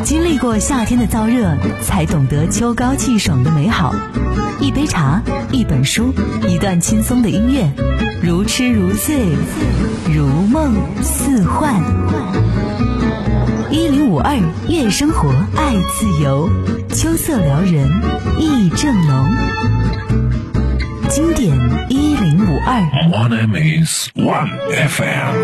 经历过夏天的燥热，才懂得秋高气爽的美好。一杯茶，一本书，一段轻松的音乐，如痴如醉，如梦似幻。1052夜生活，爱自由，秋色撩人，意正浓。经典1052。 My name is One FM。